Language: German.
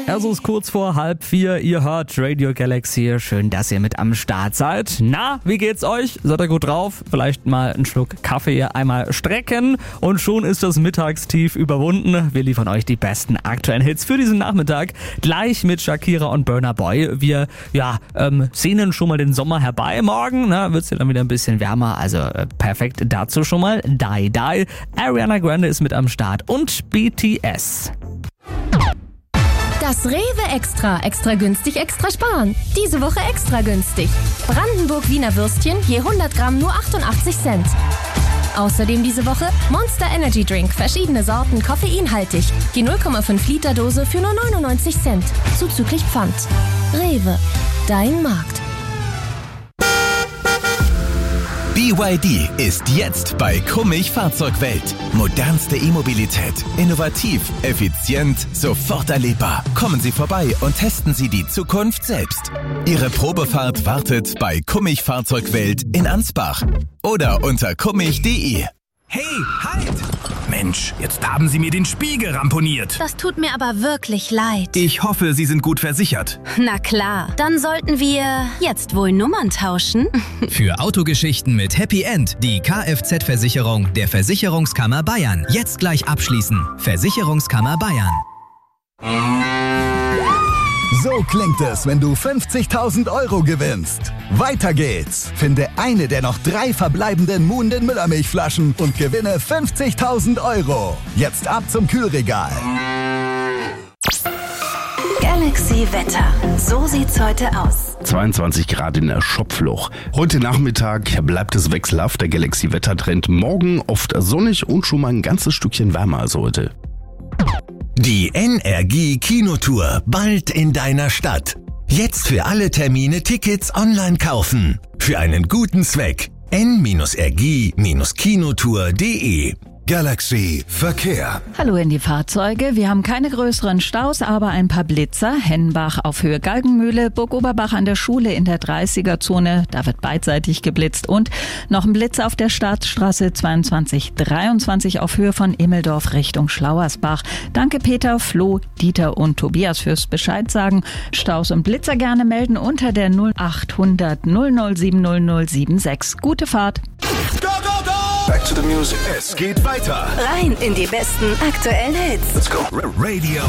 Es ist kurz vor 3:30, ihr hört Radio Galaxy. Schön, dass ihr mit am Start seid. Na, wie geht's euch? Seid ihr gut drauf? Vielleicht mal einen Schluck Kaffee einmal strecken und schon ist das Mittagstief überwunden. Wir liefern euch die besten aktuellen Hits für diesen Nachmittag. Gleich mit Shakira und Burna Boy. Wir sehnen schon mal den Sommer herbei. Morgen wird's ja dann wieder ein bisschen wärmer, also perfekt dazu schon mal. Die Die. Ariana Grande ist mit am Start und BTS. Das Rewe Extra günstig, extra sparen. Diese Woche extra günstig. Brandenburg-Wiener Würstchen je 100 Gramm nur 88 Cent. Außerdem diese Woche Monster Energy Drink, verschiedene Sorten, koffeinhaltig. Die 0,5 Liter Dose für nur 99 Cent, zuzüglich Pfand. Rewe, dein Markt. BYD ist jetzt bei Kummich Fahrzeugwelt. Modernste E-Mobilität. Innovativ, effizient, sofort erlebbar. Kommen Sie vorbei und testen Sie die Zukunft selbst. Ihre Probefahrt wartet bei Kummich Fahrzeugwelt in Ansbach oder unter kummich.de. Hey, halt! Mensch, jetzt haben Sie mir den Spiegel ramponiert. Das tut mir aber wirklich leid. Ich hoffe, Sie sind gut versichert. Na klar, dann sollten wir jetzt wohl Nummern tauschen. Für Autogeschichten mit Happy End die Kfz-Versicherung der Versicherungskammer Bayern. Jetzt gleich abschließen. Versicherungskammer Bayern. So klingt es, wenn du 50.000 € gewinnst. Weiter geht's. Finde eine der noch 3 verbleibenden Muhnden Müllermilchflaschen und gewinne 50.000 €. Jetzt ab zum Kühlregal. Galaxy Wetter. So sieht's heute aus. 22 Grad in der Schopfloch. Heute Nachmittag bleibt es wechselhaft, der Galaxy-Wettertrend. Morgen oft sonnig und schon mal ein ganzes Stückchen wärmer als heute. Die NRG Kinotour bald in deiner Stadt. Jetzt für alle Termine Tickets online kaufen. Für einen guten Zweck. n-rg-kinotour.de. Galaxy Verkehr. Hallo in die Fahrzeuge. Wir haben keine größeren Staus, aber ein paar Blitzer. Hennbach auf Höhe Galgenmühle, Burg-Oberbach an der Schule in der 30er-Zone. Da wird beidseitig geblitzt. Und noch ein Blitzer auf der Staatsstraße 2223 auf Höhe von Immeldorf Richtung Schlauersbach. Danke Peter, Flo, Dieter und Tobias fürs Bescheid sagen. Staus und Blitzer gerne melden unter der 0800 007 0076. Gute Fahrt. Go, go, go! Back to the music. Es geht weiter. Rein in die besten aktuellen Hits. Let's go. Radio